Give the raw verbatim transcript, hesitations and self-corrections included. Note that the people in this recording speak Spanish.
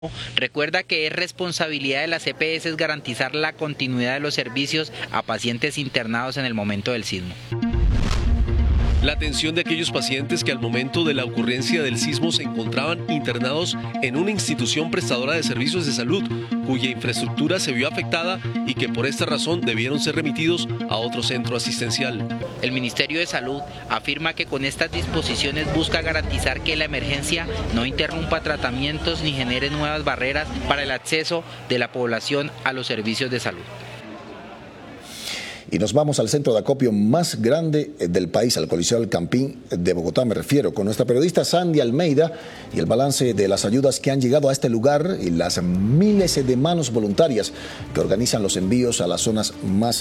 Recuerda que es responsabilidad de las E P S garantizar la continuidad de los servicios a pacientes internados en el momento del sismo. La atención de aquellos pacientes que al momento de la ocurrencia del sismo se encontraban internados en una institución prestadora de servicios de salud, cuya infraestructura se vio afectada y que por esta razón debieron ser remitidos a otro centro asistencial. El Ministerio de Salud afirma que con estas disposiciones busca garantizar que la emergencia no interrumpa tratamientos ni genere nuevas barreras para el acceso de la población a los servicios de salud. Y nos vamos al centro de acopio más grande del país, al Coliseo del Campín de Bogotá, me refiero, con nuestra periodista Sandy Almeida y el balance de las ayudas que han llegado a este lugar y las miles de manos voluntarias que organizan los envíos a las zonas más